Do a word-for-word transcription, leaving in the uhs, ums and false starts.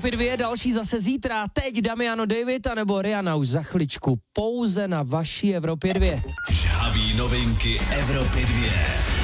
Evropy dva, další zase zítra. Teď Damiano David a nebo Rihanna už za chviličku. Pouze na vaší Evropě dva. Žhavý novinky Evropy dva.